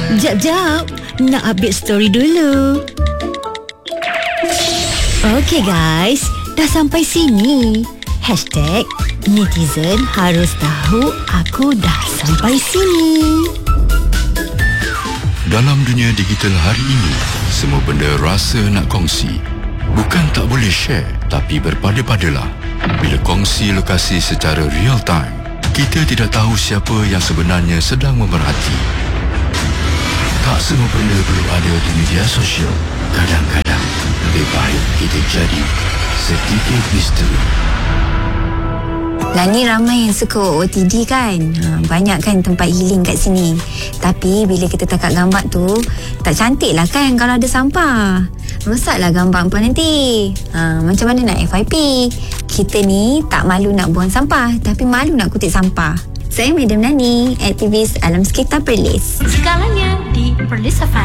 Jap, nak update story dulu. Okay guys, dah sampai sini. #netizen harus tahu aku dah sampai sini. Dalam dunia digital hari ini, semua benda rasa nak kongsi. Bukan tak boleh share, tapi berpada-padalah. Bila kongsi lokasi secara real time, kita tidak tahu siapa yang sebenarnya sedang memerhati. Tak semua benda perlu ada di media sosial. Kadang-kadang lebih baik kita jadi sedikit misteri. Lah ni ramai yang suka OOTD kan. Banyak kan tempat healing kat sini. Tapi bila kita takat gambar tu, tak cantik lah kan kalau ada sampah. Rosaklah gambar hampa nanti. Macam mana nak FYP? Kita ni tak malu nak buang sampah, tapi malu nak kutip sampah. Saya Madam Nani, aktivis alam sekitar Perlis. Segalanya di Perlis FM.